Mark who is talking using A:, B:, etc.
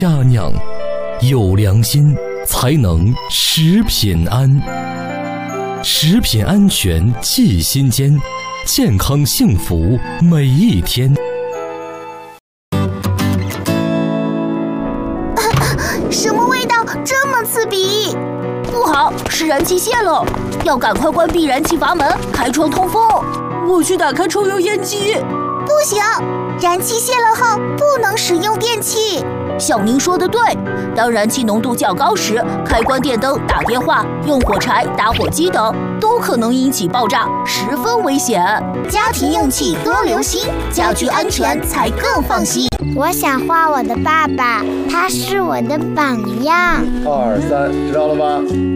A: 家酿，有良心才能食品安。食品安全记心间，健康幸福每一天。
B: 什么味道这么刺鼻？
C: 不好，是燃气泄漏，要赶快关闭燃气阀门，开窗通风。
D: 我去打开抽油烟机。
B: 不行，燃气泄漏后不能使用电器。
C: 像您说的对，当燃气浓度较高时，开关电灯、打电话、用火柴、打火机等都可能引起爆炸，十分危险。
B: 家庭用气多留心，家居安全才更放心。
E: 我想画我的爸爸，他是我的榜样。
F: 2、3，知道了吧？